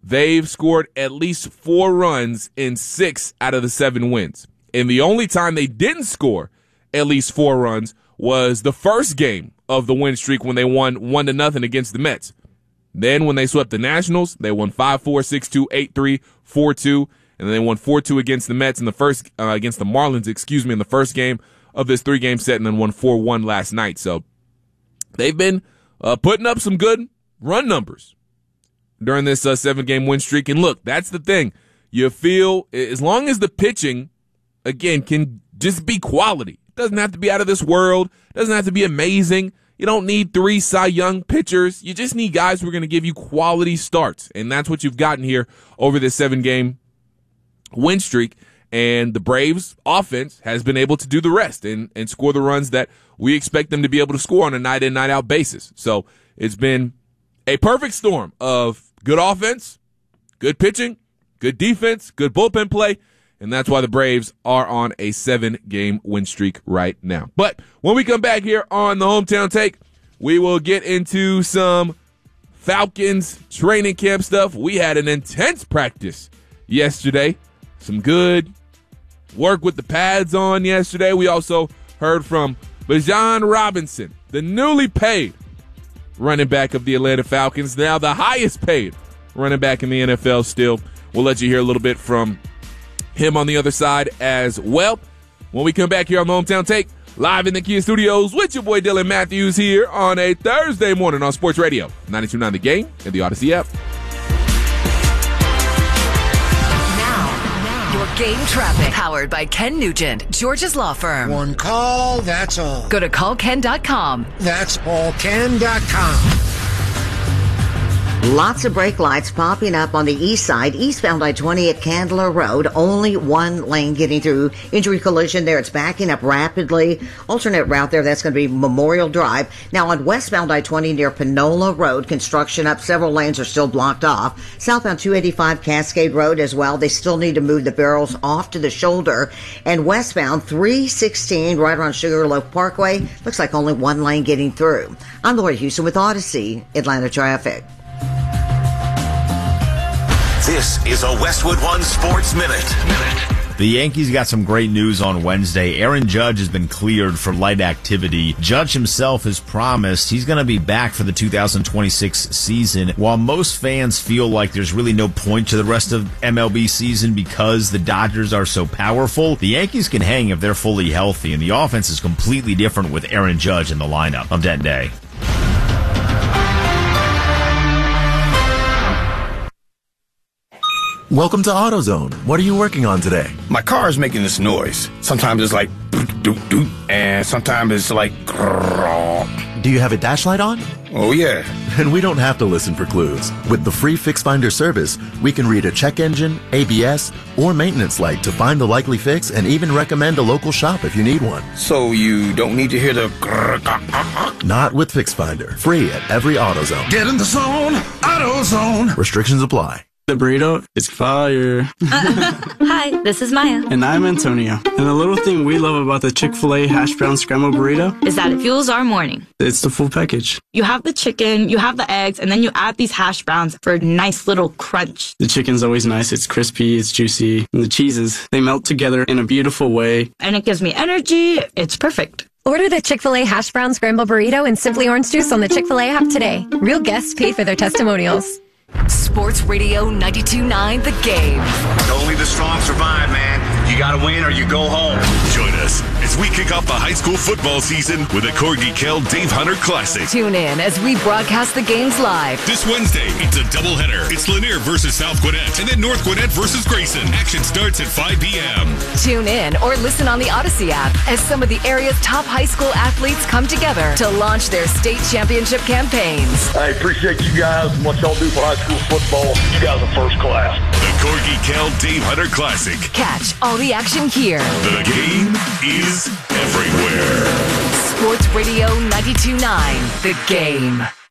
they've scored at least 4 runs in 6 out of the 7 wins. And the only time they didn't score at least 4 runs was the first game of the win streak when they won 1-0 against the Mets. Then when they swept the Nationals, they won 5-4, 6-2, 8-3, 4-2, and then they won 4-2 against the Mets in the first against the Marlins, in the first game of this 3-game set, and then won 4-1 last night. So they've been putting up some good run numbers during this 7-game win streak. And look, that's the thing. You feel as long as the pitching, again, can just be quality. It doesn't have to be out of this world. It doesn't have to be amazing. You don't need 3 Cy Young pitchers. You just need guys who are going to give you quality starts. And that's what you've gotten here over this 7-game win streak. And the Braves offense has been able to do the rest and score the runs that we expect them to be able to score on a night in, night out basis. So it's been a perfect storm of good offense, good pitching, good defense, good bullpen play. And that's why the Braves are on a 7-game win streak right now. But when we come back here on the Hometown Take, we will get into some Falcons training camp stuff. We had an intense practice yesterday. Some good work with the pads on yesterday. We also heard from Bijan Robinson, the newly paid running back of the Atlanta Falcons, now the highest paid running back in the NFL still. We'll let you hear a little bit from him on the other side as well. When we come back here on the Hometown Take, live in the Kia Studios with your boy Dylan Matthews here on a Thursday morning on Sports Radio 92.9 The Game and the Odyssey app. Now, your game traffic powered by Ken Nugent, George's law firm. One call, that's all. Go to callken.com. That's allken.com. Lots of brake lights popping up on the east side, eastbound I-20 at Candler Road. Only one lane getting through. Injury collision there. It's backing up rapidly. Alternate route there. That's going to be Memorial Drive. Now on westbound I-20 near Panola Road, construction up. Several lanes are still blocked off. Southbound 285 Cascade Road as well. They still need to move the barrels off to the shoulder. And westbound 316 right around Sugarloaf Parkway. Looks like only one lane getting through. I'm Lori Houston with Odyssey, Atlanta Traffic. This is a Westwood One Sports Minute. The Yankees got some great news on Wednesday. Aaron Judge has been cleared for light activity. Judge himself has promised he's going to be back for the 2026 season. While most fans feel like there's really no point to the rest of MLB season because the Dodgers are so powerful, the Yankees can hang if they're fully healthy, and the offense is completely different with Aaron Judge in the lineup. I'm Denton Day. Welcome to AutoZone. What are you working on today? My car is making this noise. Sometimes it's like doot doot, and sometimes it's like grrr. Do you have a dash light on? Oh yeah. And we don't have to listen for clues. With the free Fix Finder service, we can read a check engine, ABS, or maintenance light to find the likely fix and even recommend a local shop if you need one. So you don't need to hear the grrr. Not with Fix Finder. Free at every AutoZone. Get in the zone, AutoZone. Restrictions apply. The burrito is fire. Hi, this is Maya. And I'm Antonio. And the little thing we love about the Chick-fil-A hash brown scrambled burrito is that it fuels our morning. It's the full package. You have the chicken, you have the eggs, and then you add these hash browns for a nice little crunch. The chicken's always nice. It's crispy, it's juicy. And the cheeses, they melt together in a beautiful way. And it gives me energy. It's perfect. Order the Chick-fil-A hash brown scrambled burrito and Simply Orange Juice on the Chick-fil-A app today. Real guests pay for their testimonials. Sports Radio 92.9 The Game. Only the strong survive, man. You gotta win or you go home. Join us as we kick off the high school football season with a Corgi Kell Dave Hunter Classic. Tune in as we broadcast the games live. This Wednesday, it's a doubleheader. It's Lanier versus South Gwinnett, and then North Gwinnett versus Grayson. Action starts at 5 p.m. Tune in or listen on the Odyssey app as some of the area's top high school athletes come together to launch their state championship campaigns. I appreciate you guys and what y'all do for high school football. You guys are first class. The Corgi Kell Dave Hunter Classic. Catch all the action here. The game is everywhere. Sports Radio 92.9 The Game.